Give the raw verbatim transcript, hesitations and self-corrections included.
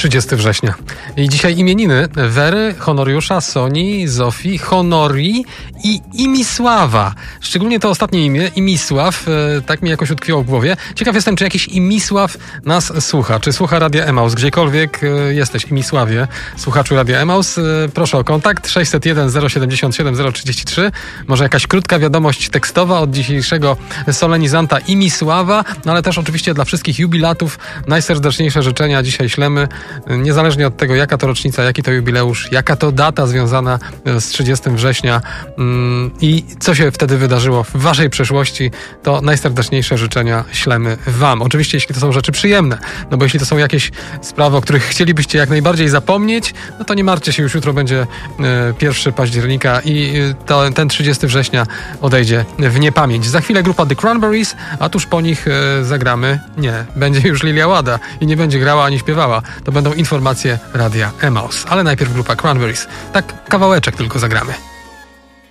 trzydziestego września. I dzisiaj imieniny Wery, Honoriusza, Soni, Zofii, Honori i Imisława. Szczególnie to ostatnie imię, Imisław, tak mi jakoś utkwiło w głowie. Ciekaw jestem, czy jakiś Imisław nas słucha. Czy słucha Radia Emaus? Gdziekolwiek jesteś, Imisławie, słuchaczu Radia Emaus, proszę o kontakt sześćset jeden zero siedemdziesiąt siedem zero trzydzieści trzy. Może jakaś krótka wiadomość tekstowa od dzisiejszego solenizanta Imisława, no ale też oczywiście dla wszystkich jubilatów najserdeczniejsze życzenia dzisiaj ślemy, niezależnie od tego, jaka to rocznica, jaki to jubileusz, jaka to data związana z trzydziestego września mm, i co się wtedy wydarzyło w waszej przeszłości, to najserdeczniejsze życzenia ślemy wam. Oczywiście, jeśli to są rzeczy przyjemne, no bo jeśli to są jakieś sprawy, o których chcielibyście jak najbardziej zapomnieć, no to nie martwcie się, już jutro będzie e, pierwszego października i to, ten trzydziestego września odejdzie w niepamięć. Za chwilę grupa The Cranberries, a tuż po nich e, zagramy, nie, będzie już Lilia Łada i nie będzie grała ani śpiewała. To będą informacje Radia Emaus. Ale najpierw grupa Cranberries. Tak kawałeczek tylko zagramy.